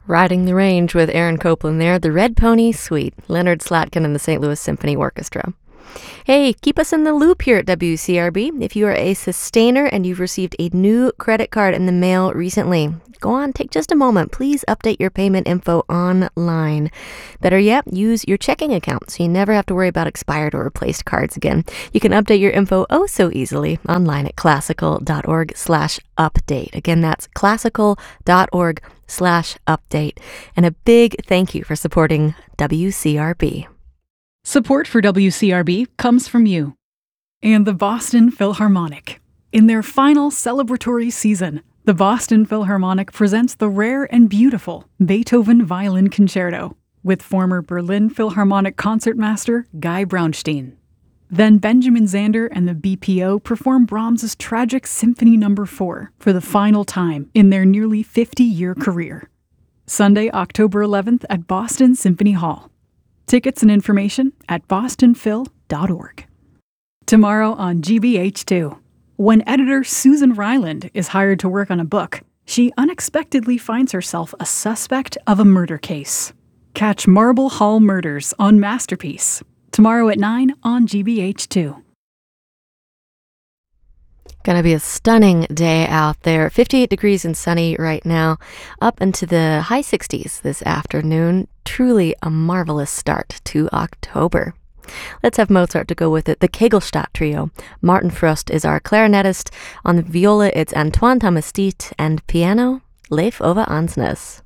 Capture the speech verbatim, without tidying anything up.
Riding the Range with Aaron Copland there, the Red Pony Suite, Leonard Slatkin and the Saint Louis Symphony Orchestra. Hey, keep us in the loop here at W C R B. If you are a sustainer and you've received a new credit card in the mail recently, go on, take just a moment. Please update your payment info online. Better yet, use your checking account so you never have to worry about expired or replaced cards again. You can update your info oh so easily online at classical.org slash update. Again, that's classical.org slash update. And a big thank you for supporting W C R B. Support for W C R B comes from you and the Boston Philharmonic. In their final celebratory season, the Boston Philharmonic presents the rare and beautiful Beethoven Violin Concerto with former Berlin Philharmonic concertmaster Guy Braunstein. Then Benjamin Zander and the B P O perform Brahms's tragic Symphony Number four for the final time in their nearly fifty-year career. Sunday, October eleventh at Boston Symphony Hall. Tickets and information at boston phil dot org. Tomorrow on G B H two, when editor Susan Ryland is hired to work on a book, she unexpectedly finds herself a suspect of a murder case. Catch Marble Hall Murders on Masterpiece, tomorrow at nine on G B H two. Gonna be a stunning day out there. fifty-eight degrees and sunny right now, up into the high sixties this afternoon. Truly a marvelous start to October. Let's have Mozart to go with it. The Kegelstadt Trio. Martin Frost is our clarinetist. On the viola, it's Antoine Thomastit, and piano, Leif Ove Ansnes.